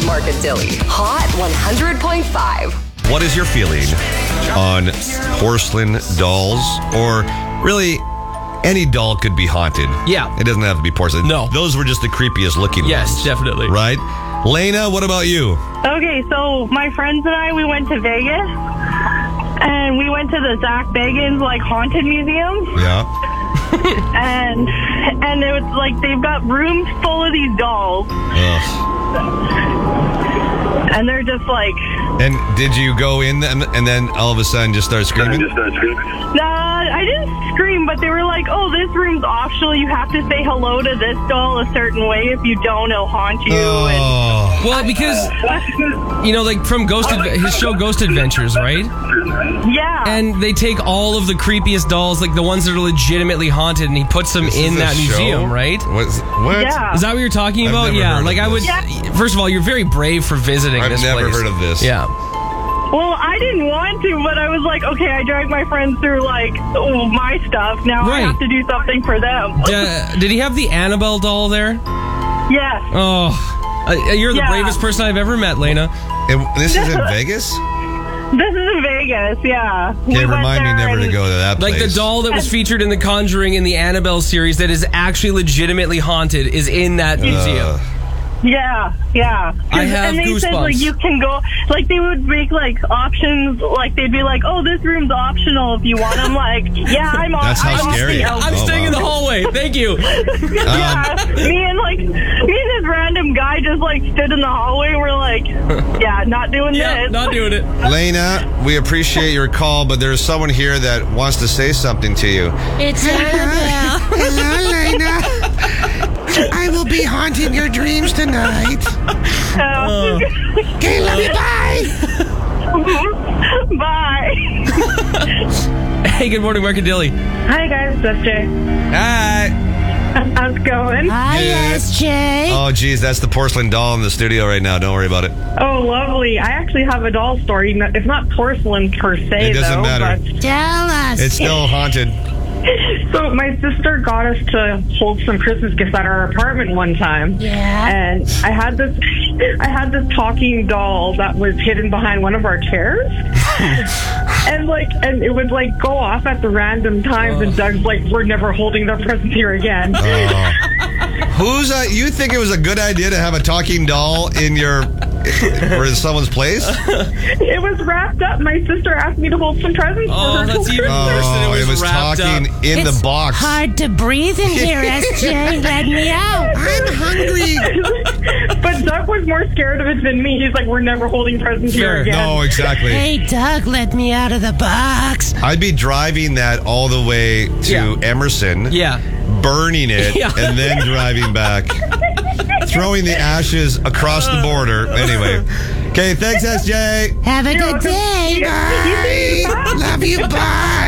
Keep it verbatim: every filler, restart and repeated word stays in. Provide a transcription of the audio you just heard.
with Mark and Dilly. Hot one hundred point five. What is your feeling on porcelain dolls? Or really, any doll could be haunted. Yeah. It doesn't have to be porcelain. No. Those were just the creepiest looking Yes, ones. definitely. Right? Lena, what about you? Okay, so my friends and I, we went to Vegas, and we went to the Zach Bagans, like, haunted museum, Yeah. and and it was, like, they've got rooms full of these dolls, Ugh. and they're just, like, And did you go in them and then all of a sudden just start screaming? nah, I didn't scream, but they were like, oh, this room's optional, you have to say hello to this doll a certain way, if you don't, it'll haunt you, and... Oh. Well, because, you know, like from Ghost, Adve- his show Ghost Adventures, right? Yeah. And they take all of the creepiest dolls, like the ones that are legitimately haunted, and he puts them This in is a that show? museum, right? What's, what? Yeah. Is that what you're talking I've about? never Yeah. heard Like of I would. this. First of all, you're very brave for visiting I've this never place. heard of this. Yeah. Well, I didn't want to, but I was like, okay, I dragged my friends through, like, oh, my stuff. Now Right. I have to do something for them. Uh, did he have the Annabelle doll there? Yes. Oh, uh, you're the Yeah. bravest person I've ever met, Lena. And this is in Vegas? This is in Vegas, yeah. We Okay, went remind me there never to and- go to that place. Like the doll that was featured in The Conjuring in the Annabelle series that is actually legitimately haunted is in that museum. Uh, Yeah, yeah. I have and they said, goosebumps. like, you can go, like, they would make, like, options, like, they'd be like, oh, this room's optional if you want. I'm like, yeah, I'm on. That's how I'm scary. On, I'm Oh, staying in wow. the hallway. Thank you. yeah, me and, like, me and this random guy just, like, stood in the hallway and we're like, yeah, not doing Yeah, this. not doing it. Lena, we appreciate your call, but there's someone here that wants to say something to you. It's Annabelle. Hello, Lena. I will be haunting your dreams tonight. Uh, Okay, love you. Bye. Bye. Hey, good morning, Mark and Dilly. Hi, guys. It's S J. Hi. How's it going? Hi, S J. Oh, geez, that's the porcelain doll in the studio right now. Don't worry about it. Oh, lovely. I actually have a doll story. It's not porcelain per se, It doesn't though. matter. Tell us. It's still haunted. So my sister got us to hold some Christmas gifts at our apartment one time. Yeah. And I had this I had this talking doll that was hidden behind one of our chairs. And like and it would like go off at the random times and Doug's like, we're never holding their presents here again. Oh. Who's uh, you think it was a good idea to have a talking doll in your or in someone's place? It was wrapped up. My sister asked me to hold some presents Oh, for her. that's even Christmas. worse than Oh, it it was was wrapped talking up. in It's the box. hard to breathe in here, S J. Let me out. I'm hungry. But Doug was more scared of it than me. He's like, we're never holding presents Fair. here again. No, exactly. Hey, Doug, let me out of the box. I'd be driving that all the way to Yeah. Emerson, Yeah. burning it, Yeah. and then driving back, throwing the ashes across the border. Anyway, okay, thanks, S J. Have a good day. Bye. Love you. Bye.